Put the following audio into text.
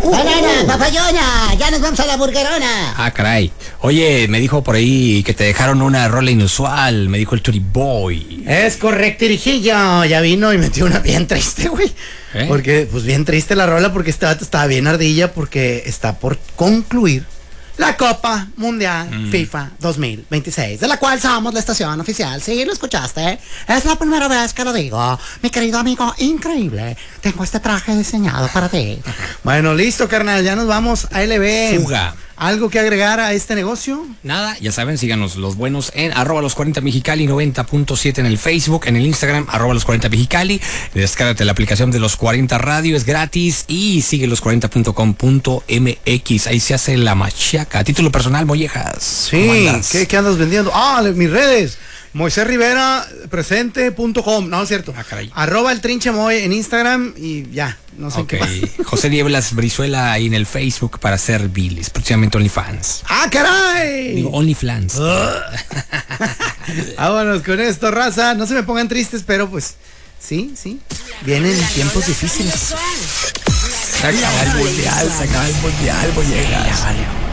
Banana, papayona, ya nos vamos a la burgerona. Ah, caray. Oye, me dijo por ahí que te dejaron una rola inusual, me dijo el Turi Boy. Es correcto, Irijillo. Ya vino y metió una bien triste, güey. Porque, pues bien triste la rola porque este vato estaba bien ardilla porque está por concluir la Copa Mundial FIFA 2026, de la cual somos la estación oficial. Sí, lo escuchaste. Es la primera vez que lo digo. Mi querido amigo, increíble. Tengo este traje diseñado para ti. Bueno, listo, carnal. Ya nos vamos a LB. Fuga. ¿Algo que agregar a este negocio? Nada, ya saben, síganos los buenos en @los40 Mexicali 90.7 en el Facebook, en el Instagram, @los40 Mexicali. Descárgate la aplicación de Los 40 Radio, es gratis, y sigue los40.com.mx, ahí se hace la machaca. Título personal, Mollejas. Sí, ¿qué andas vendiendo? Mis redes. Moisés Rivera presente.com. No, es cierto. Ah, caray. @el Trinche Moy en Instagram y ya. No sé qué más. José Nieblas Brizuela ahí en el Facebook para hacer bilis. Próximamente OnlyFans. ¡Ah, caray! Digo, OnlyFans. Vámonos con esto, raza. No se me pongan tristes, pero pues sí. Vienen tiempos difíciles. Se acaba el mundial, Mollejas. Ya valió.